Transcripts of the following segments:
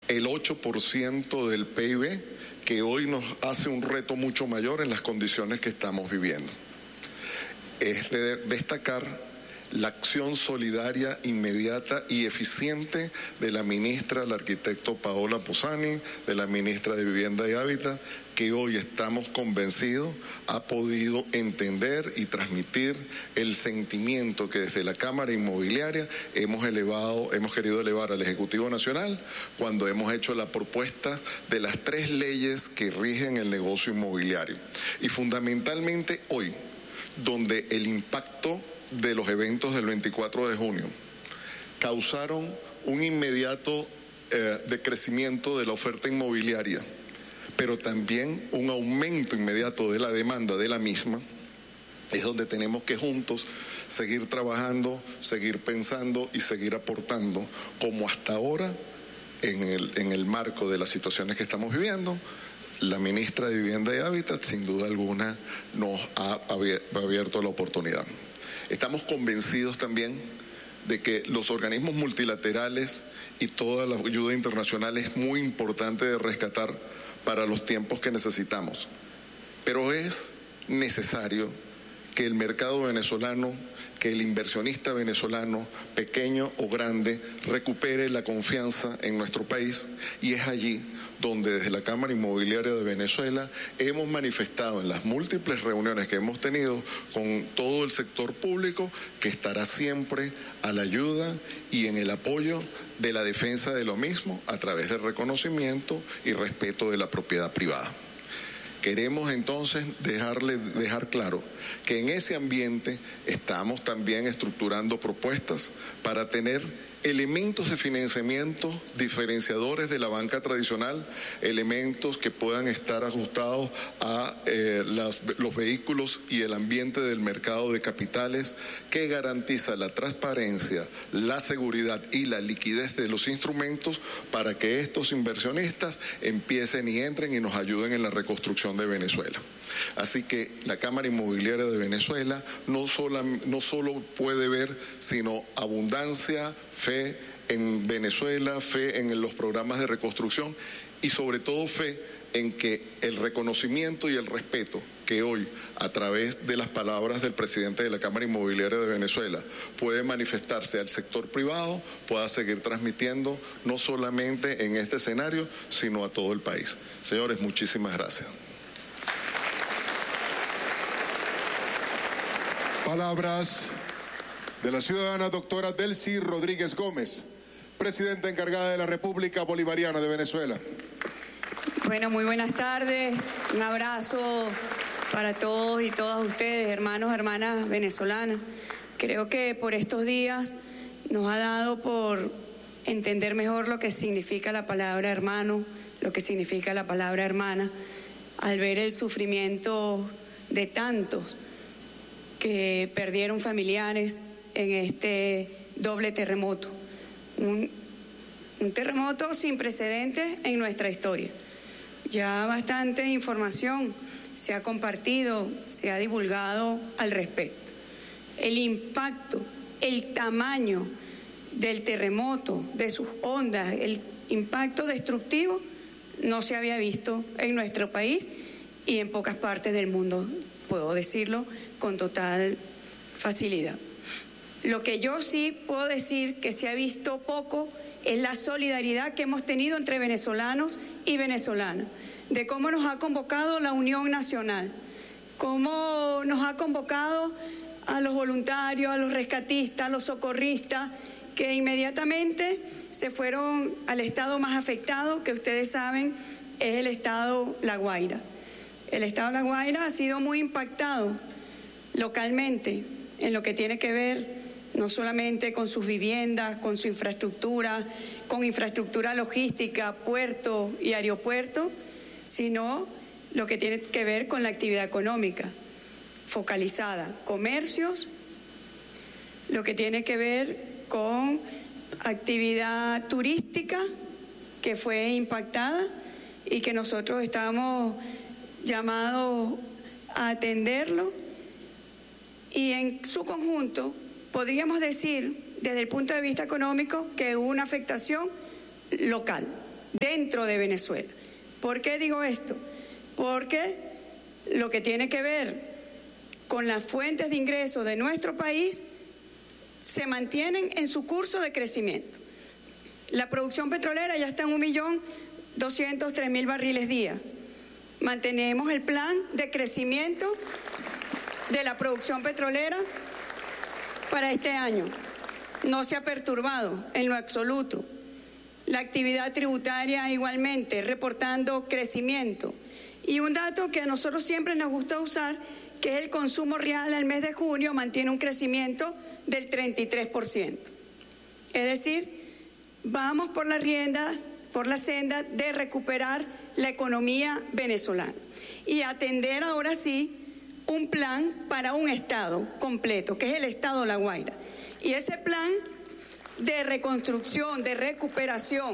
el 8% del PIB, que hoy nos hace un reto mucho mayor en las condiciones que estamos viviendo. Es de destacar la acción solidaria, inmediata y eficiente de la ministra, la arquitecto Paola Posani, de la ministra de Vivienda y Hábitat, que hoy estamos convencidos ha podido entender y transmitir el sentimiento que desde la Cámara Inmobiliaria hemos querido elevar al Ejecutivo Nacional cuando hemos hecho la propuesta de las 3 leyes que rigen el negocio inmobiliario. Y fundamentalmente hoy, donde el impacto de los eventos del 24 de junio causaron un inmediato decrecimiento de la oferta inmobiliaria, pero también un aumento inmediato de la demanda de la misma, es donde tenemos que juntos seguir trabajando, seguir pensando y seguir aportando, como hasta ahora, en el marco de las situaciones que estamos viviendo. La ministra de Vivienda y Hábitat, sin duda alguna, nos ha abierto la oportunidad. Estamos convencidos también de que los organismos multilaterales y toda la ayuda internacional es muy importante de rescatar para los tiempos que necesitamos. Pero es necesario que el mercado venezolano, que el inversionista venezolano, pequeño o grande, recupere la confianza en nuestro país, y es allí donde desde la Cámara Inmobiliaria de Venezuela hemos manifestado en las múltiples reuniones que hemos tenido con todo el sector público que estará siempre a la ayuda y en el apoyo de la defensa de lo mismo a través del reconocimiento y respeto de la propiedad privada. Queremos entonces dejar claro que en ese ambiente estamos también estructurando propuestas para tener elementos de financiamiento diferenciadores de la banca tradicional, elementos que puedan estar ajustados a los vehículos y el ambiente del mercado de capitales, que garantiza la transparencia, la seguridad y la liquidez de los instrumentos para que estos inversionistas empiecen y entren y nos ayuden en la reconstrucción de Venezuela. Así que la Cámara Inmobiliaria de Venezuela no solo puede ver, sino abundancia, fe en Venezuela, fe en los programas de reconstrucción y sobre todo fe en que el reconocimiento y el respeto que hoy, a través de las palabras del presidente de la Cámara Inmobiliaria de Venezuela, puede manifestarse al sector privado, pueda seguir transmitiendo no solamente en este escenario, sino a todo el país. Señores, muchísimas gracias. Palabras de la ciudadana doctora Delcy Rodríguez Gómez, presidenta encargada de la República Bolivariana de Venezuela. Bueno, muy buenas tardes. Un abrazo para todos y todas ustedes, hermanos, hermanas venezolanas. Creo que por estos días nos ha dado por entender mejor lo que significa la palabra hermano, lo que significa la palabra hermana, al ver el sufrimiento de tantos que perdieron familiares en este doble terremoto. Un terremoto sin precedentes en nuestra historia. Ya bastante información se ha compartido, se ha divulgado al respecto. El impacto, el tamaño del terremoto, de sus ondas, el impacto destructivo no se había visto en nuestro país y en pocas partes del mundo, puedo decirlo con total facilidad. Lo que yo sí puedo decir que se ha visto poco es la solidaridad que hemos tenido entre venezolanos y venezolanas, de cómo nos ha convocado la Unión Nacional, cómo nos ha convocado a los voluntarios, a los rescatistas, a los socorristas, que inmediatamente se fueron al estado más afectado, que ustedes saben es el estado La Guaira. El estado La Guaira ha sido muy impactado localmente en lo que tiene que ver no solamente con sus viviendas, con su infraestructura, con infraestructura logística, puerto y aeropuerto, sino lo que tiene que ver con la actividad económica focalizada, comercios, lo que tiene que ver con actividad turística que fue impactada y que nosotros estamos llamados a atenderlo, y en su conjunto podríamos decir desde el punto de vista económico que hubo una afectación local, dentro de Venezuela. ¿Por qué digo esto? Porque lo que tiene que ver con las fuentes de ingresos de nuestro país se mantienen en su curso de crecimiento. La producción petrolera ya está en 1.203.000 barriles día. Mantenemos el plan de crecimiento de la producción petrolera para este año. No se ha perturbado en lo absoluto. La actividad tributaria igualmente, reportando crecimiento. Y un dato que a nosotros siempre nos gusta usar, que es el consumo real al mes de junio, mantiene un crecimiento del 33%. Es decir, vamos por la senda de recuperar la economía venezolana y atender ahora sí un plan para un estado completo, que es el estado La Guaira. Y ese plan de reconstrucción, de recuperación,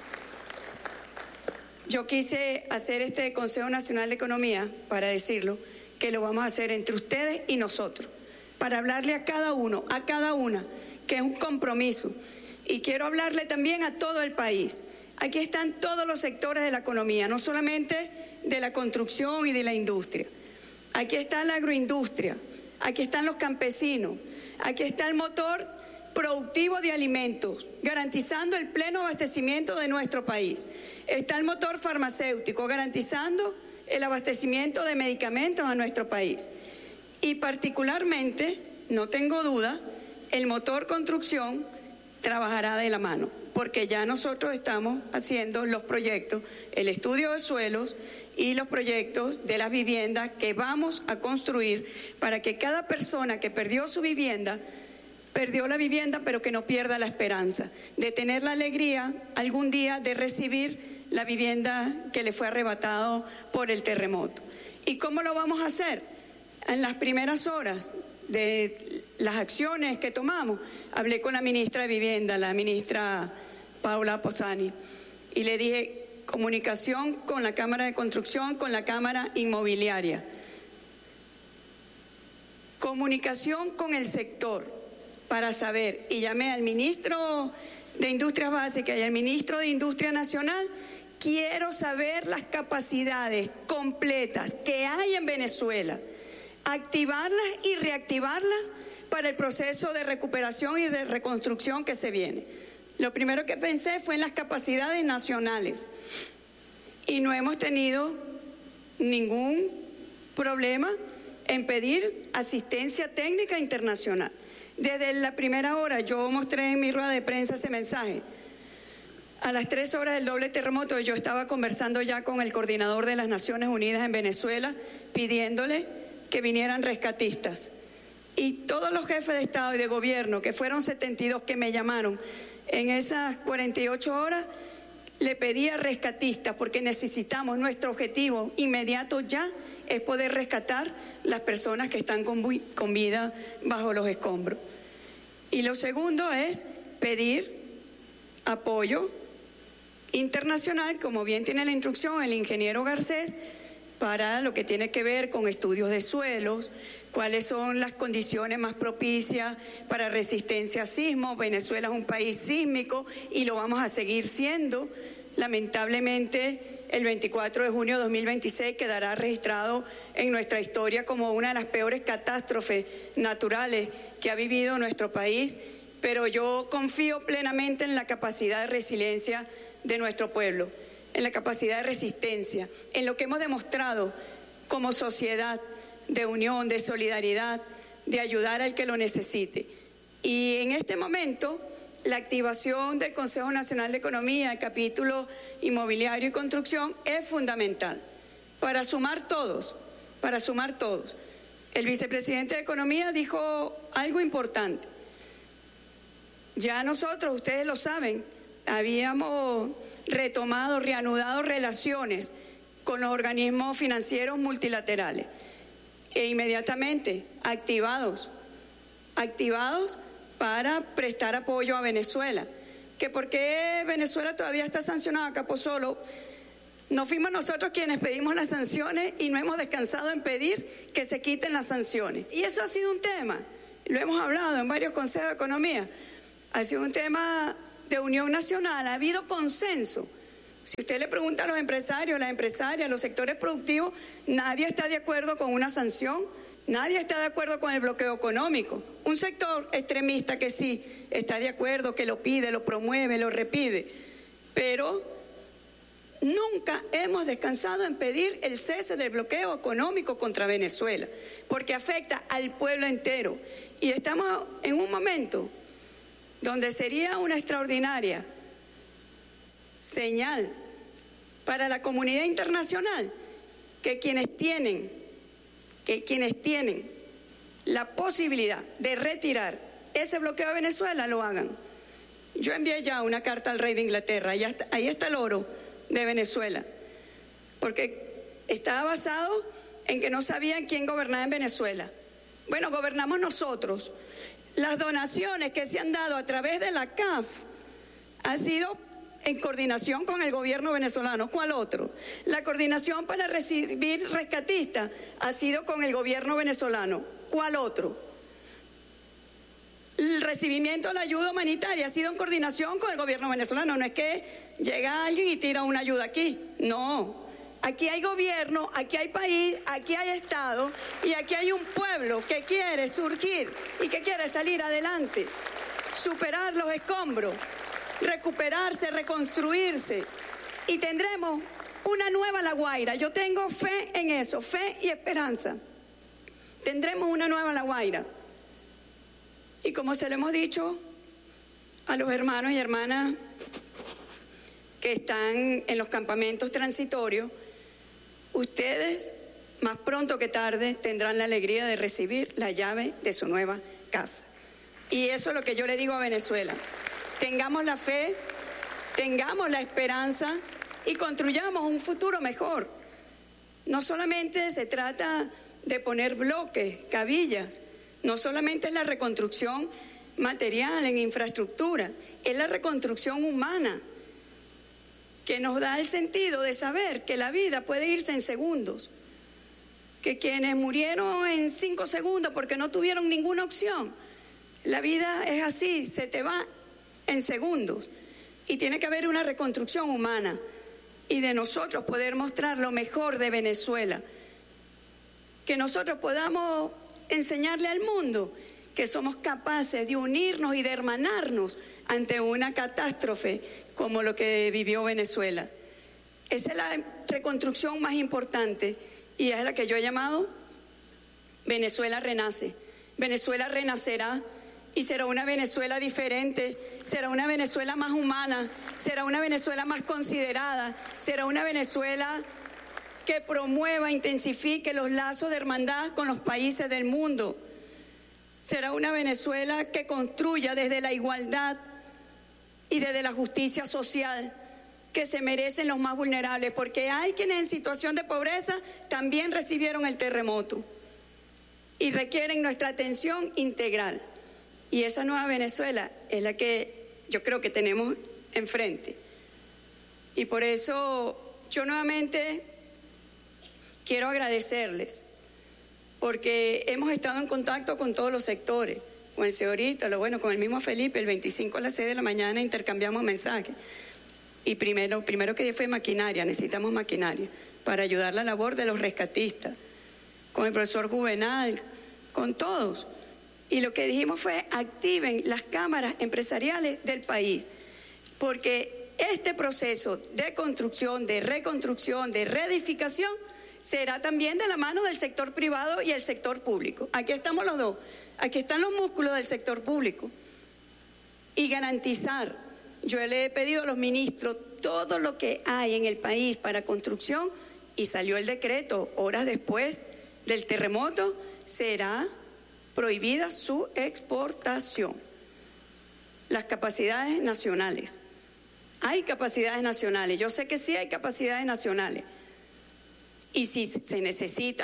yo quise hacer este Consejo Nacional de Economía, para decirlo, que lo vamos a hacer entre ustedes y nosotros, para hablarle a cada uno, a cada una, que es un compromiso. Y quiero hablarle también a todo el país. Aquí están todos los sectores de la economía, no solamente de la construcción y de la industria. Aquí está la agroindustria, aquí están los campesinos, aquí está el motor productivo de alimentos, garantizando el pleno abastecimiento de nuestro país. Está el motor farmacéutico, garantizando el abastecimiento de medicamentos a nuestro país. Y particularmente, no tengo duda, el motor construcción trabajará de la mano, porque ya nosotros estamos haciendo los proyectos, el estudio de suelos y los proyectos de las viviendas que vamos a construir para que cada persona que perdió su vivienda, perdió la vivienda, pero que no pierda la esperanza de tener la alegría algún día de recibir la vivienda que le fue arrebatado por el terremoto. ¿Y cómo lo vamos a hacer? En las primeras horas de las acciones que tomamos, hablé con la ministra de Vivienda, la ministra Paula Posani, y le dije: comunicación con la Cámara de Construcción, con la Cámara Inmobiliaria, comunicación con el sector para saber, y llamé al ministro de Industrias Básicas y al ministro de Industria Nacional. Quiero saber las capacidades completas que hay en Venezuela, activarlas y reactivarlas para el proceso de recuperación y de reconstrucción que se viene. Lo primero que pensé fue en las capacidades nacionales y no hemos tenido ningún problema en pedir asistencia técnica internacional. Desde la primera hora yo mostré en mi rueda de prensa ese mensaje. A las 3 horas del doble terremoto yo estaba conversando ya con el coordinador de las Naciones Unidas en Venezuela, pidiéndole que vinieran rescatistas. Y todos los jefes de Estado y de Gobierno, que fueron 72 que me llamaron en esas 48 horas, le pedí a rescatistas, porque necesitamos, nuestro objetivo inmediato ya es poder rescatar las personas que están con vida bajo los escombros. Y lo segundo es pedir apoyo internacional, como bien tiene la instrucción el ingeniero Garcés, para lo que tiene que ver con estudios de suelos, cuáles son las condiciones más propicias para resistencia a sismos. Venezuela es un país sísmico y lo vamos a seguir siendo. Lamentablemente, el 24 de junio de 2026 quedará registrado en nuestra historia como una de las peores catástrofes naturales que ha vivido nuestro país, pero yo confío plenamente en la capacidad de resiliencia de nuestro pueblo, en la capacidad de resistencia, en lo que hemos demostrado como sociedad de unión, de solidaridad, de ayudar al que lo necesite. Y en este momento, la activación del Consejo Nacional de Economía, el capítulo inmobiliario y construcción, es fundamental para sumar todos, para sumar todos. El vicepresidente de Economía dijo algo importante. Ya nosotros, ustedes lo saben, habíamos retomado, reanudado relaciones con los organismos financieros multilaterales e inmediatamente activados para prestar apoyo a Venezuela. ¿Que por qué Venezuela todavía está sancionada, Capozolo? No fuimos nosotros quienes pedimos las sanciones y no hemos descansado en pedir que se quiten las sanciones. Y eso ha sido un tema, lo hemos hablado en varios consejos de economía, ha sido un tema de unión nacional, ha habido consenso Si usted le pregunta a los empresarios, las empresarias, los sectores productivos, nadie está de acuerdo con una sanción, nadie está de acuerdo con el bloqueo económico. Un sector extremista que sí está de acuerdo, que lo pide, lo promueve, lo repide, pero nunca hemos descansado en pedir el cese del bloqueo económico contra Venezuela, porque afecta al pueblo entero. Y estamos en un momento donde sería una extraordinaria señal para la comunidad internacional que quienes tienen la posibilidad de retirar ese bloqueo a Venezuela lo hagan. Yo envié ya una carta al rey de Inglaterra, ahí está el oro de Venezuela, porque estaba basado en que no sabían quién gobernaba en Venezuela. Bueno, gobernamos nosotros. Las donaciones que se han dado a través de la CAF han sido en coordinación con el gobierno venezolano. ¿Cuál otro? La coordinación para recibir rescatistas ha sido con el gobierno venezolano. ¿Cuál otro? El recibimiento de la ayuda humanitaria ha sido en coordinación con el gobierno venezolano. No es que llega alguien y tira una ayuda aquí. No. Aquí hay gobierno, aquí hay país, aquí hay Estado y aquí hay un pueblo que quiere surgir y que quiere salir adelante, superar los escombros, recuperarse, reconstruirse, y tendremos una nueva La Guaira. Yo tengo fe en eso, fe y esperanza. Tendremos una nueva La Guaira. Y como se lo hemos dicho a los hermanos y hermanas que están en los campamentos transitorios, ustedes más pronto que tarde tendrán la alegría de recibir la llave de su nueva casa. Y eso es lo que yo le digo a Venezuela. Tengamos la fe, tengamos la esperanza y construyamos un futuro mejor. No solamente se trata de poner bloques, cabillas, no solamente es la reconstrucción material en infraestructura, es la reconstrucción humana que nos da el sentido de saber que la vida puede irse en segundos, que quienes murieron en 5 segundos porque no tuvieron ninguna opción, la vida es así, se te va en segundos, y tiene que haber una reconstrucción humana y de nosotros poder mostrar lo mejor de Venezuela, que nosotros podamos enseñarle al mundo que somos capaces de unirnos y de hermanarnos ante una catástrofe como lo que vivió Venezuela. Esa es la reconstrucción más importante y es la que yo he llamado Venezuela renace. Venezuela renacerá y será una Venezuela diferente, será una Venezuela más humana, será una Venezuela más considerada, será una Venezuela que promueva, intensifique los lazos de hermandad con los países del mundo. Será una Venezuela que construya desde la igualdad y desde la justicia social que se merecen los más vulnerables, porque hay quienes en situación de pobreza también recibieron el terremoto y requieren nuestra atención integral. Y esa nueva Venezuela es la que yo creo que tenemos enfrente. Y por eso yo nuevamente quiero agradecerles, porque hemos estado en contacto con todos los sectores, con el señorito, con el mismo Felipe, el 25 a las 6 de la mañana intercambiamos mensajes. Y primero que fue maquinaria, necesitamos maquinaria para ayudar la labor de los rescatistas, con el profesor Juvenal, con todos. Y lo que dijimos fue: activen las cámaras empresariales del país, porque este proceso de construcción, de reconstrucción, de reedificación será también de la mano del sector privado y el sector público. Aquí estamos los dos, aquí están los músculos del sector público. Y garantizar, yo le he pedido a los ministros todo lo que hay en el país para construcción, y salió el decreto horas después del terremoto, será prohibida su exportación. Las capacidades nacionales. Hay capacidades nacionales, yo sé que sí hay capacidades nacionales. Y si se necesita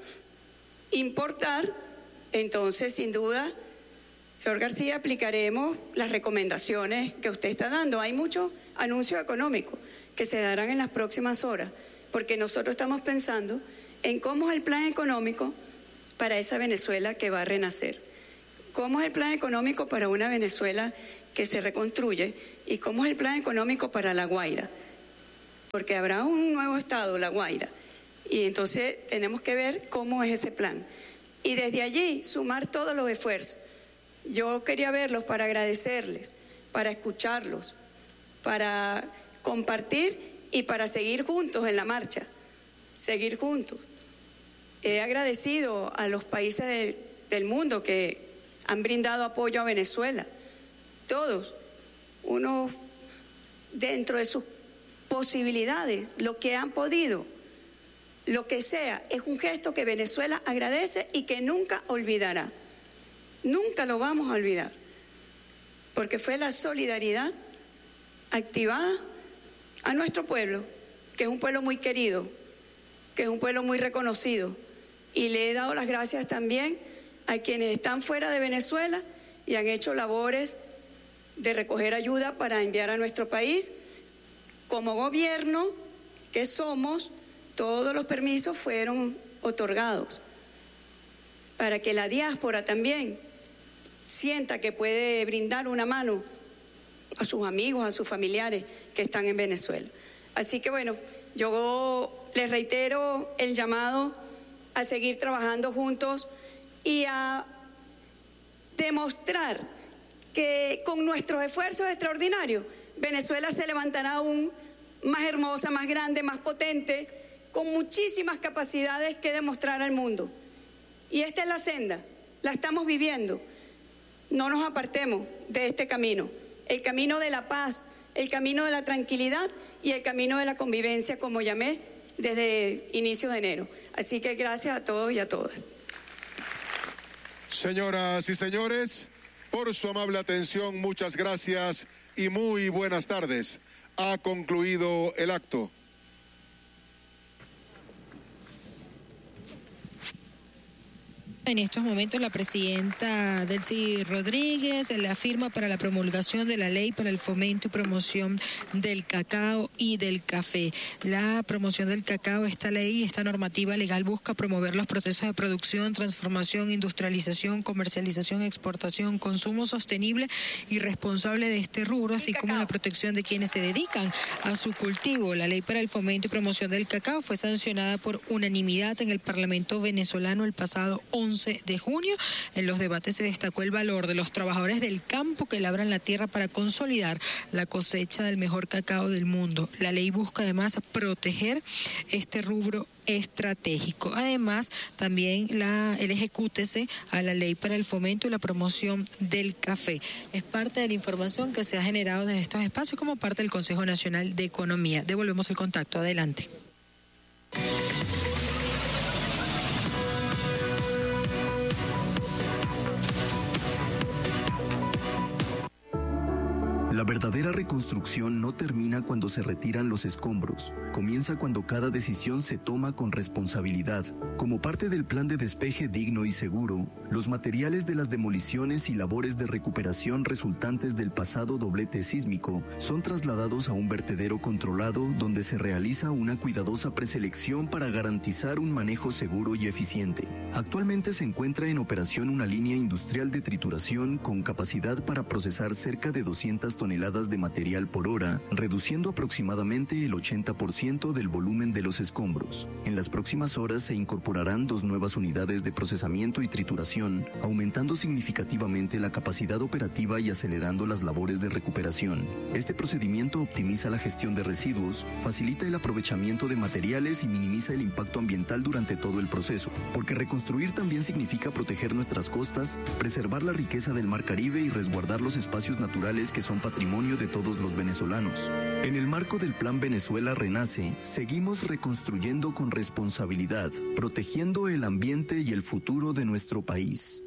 importar, entonces sin duda, señor García, aplicaremos las recomendaciones que usted está dando. Hay muchos anuncios económicos que se darán en las próximas horas, porque nosotros estamos pensando en cómo es el plan económico para esa Venezuela que va a renacer. ¿Cómo es el plan económico para una Venezuela que se reconstruye? ¿Y cómo es el plan económico para La Guaira? porque habrá un nuevo estado, La Guaira, y entonces tenemos que ver cómo es ese plan. Y desde allí sumar todos los esfuerzos. Yo quería verlos para agradecerles, para escucharlos, para compartir y para seguir juntos en la marcha, seguir juntos. He agradecido a los países del mundo que han brindado apoyo a Venezuela, todos, unos dentro de sus posibilidades, lo que han podido, lo que sea, es un gesto que Venezuela agradece y que nunca olvidará. Nunca lo vamos a olvidar, porque fue la solidaridad activada a nuestro pueblo, que es un pueblo muy querido, que es un pueblo muy reconocido. Y le he dado las gracias también a quienes están fuera de Venezuela y han hecho labores de recoger ayuda para enviar a nuestro país. Como gobierno que somos, todos los permisos fueron otorgados para que la diáspora también sienta que puede brindar una mano a sus amigos, a sus familiares que están en Venezuela. Así que bueno, yo les reitero el llamado a seguir trabajando juntos y a demostrar que con nuestros esfuerzos extraordinarios Venezuela se levantará aún más hermosa, más grande, más potente, con muchísimas capacidades que demostrar al mundo. Y esta es la senda, la estamos viviendo. No nos apartemos de este camino, el camino de la paz, el camino de la tranquilidad y el camino de la convivencia, como llamé desde inicios de enero. Así que gracias a todos y a todas. Señoras y señores, por su amable atención, muchas gracias y muy buenas tardes. Ha concluido el acto. En estos momentos la presidenta Delcy Rodríguez la firma para la promulgación de la ley para el fomento y promoción del cacao y del café. La promoción del cacao, esta ley, esta normativa legal busca promover los procesos de producción, transformación, industrialización, comercialización, exportación, consumo sostenible y responsable de este rubro, así como la protección de quienes se dedican a su cultivo. La ley para el fomento y promoción del cacao fue sancionada por unanimidad en el Parlamento venezolano el pasado 11 de junio. En los debates se destacó el valor de los trabajadores del campo que labran la tierra para consolidar la cosecha del mejor cacao del mundo. La ley busca además proteger este rubro estratégico. Además, también el ejecútese a la ley para el fomento y la promoción del café. Es parte de la información que se ha generado desde estos espacios como parte del Consejo Nacional de Economía. Devolvemos el contacto. Adelante. La verdadera reconstrucción no termina cuando se retiran los escombros, comienza cuando cada decisión se toma con responsabilidad. Como parte del plan de despeje digno y seguro, los materiales de las demoliciones y labores de recuperación resultantes del pasado doblete sísmico son trasladados a un vertedero controlado donde se realiza una cuidadosa preselección para garantizar un manejo seguro y eficiente. Actualmente se encuentra en operación una línea industrial de trituración con capacidad para procesar cerca de 200 toneladas de material por hora, reduciendo aproximadamente el 80% del volumen de los escombros. En las próximas horas se incorporarán 2 nuevas unidades de procesamiento y trituración, aumentando significativamente la capacidad operativa y acelerando las labores de recuperación. Este procedimiento optimiza la gestión de residuos, facilita el aprovechamiento de materiales y minimiza el impacto ambiental durante todo el proceso, porque reconstruir también significa proteger nuestras costas, preservar la riqueza del Mar Caribe y resguardar los espacios naturales que son patrimonio de todos los venezolanos. En el marco del Plan Venezuela Renace, seguimos reconstruyendo con responsabilidad, protegiendo el ambiente y el futuro de nuestro país.